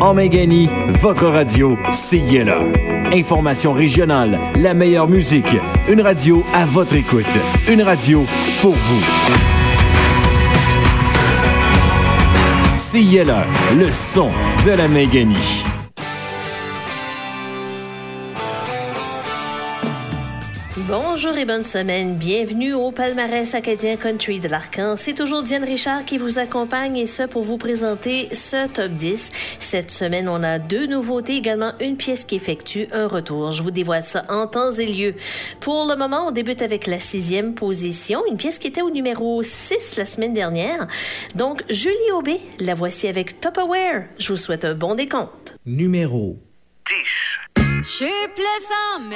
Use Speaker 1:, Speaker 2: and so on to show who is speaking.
Speaker 1: En Méganie, votre radio, c'est Yella. Information régionale, la meilleure musique. Une radio à votre écoute. Une radio pour vous. C'est Yella, le son de la Méganie.
Speaker 2: Bonjour et bonne semaine. Bienvenue au palmarès acadien country de l'Arcan. C'est toujours Diane Richard qui vous accompagne et ce pour vous présenter ce top 10. Cette semaine, on a 2 nouveautés, également une pièce qui effectue un retour. Je vous dévoile ça en temps et lieu. Pour le moment, on débute avec la 6e position, une pièce qui était au numéro 6 la semaine dernière. Donc, Julie Aubé, la voici avec Tupperware. Je vous souhaite un bon décompte.
Speaker 1: Numéro
Speaker 3: 10. Je suis plaisant,